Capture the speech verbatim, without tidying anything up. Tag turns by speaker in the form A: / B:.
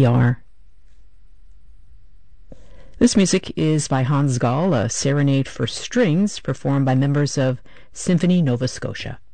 A: R. This music is by Hans Gall, a serenade for strings performed by members of Symphony Nova Scotia.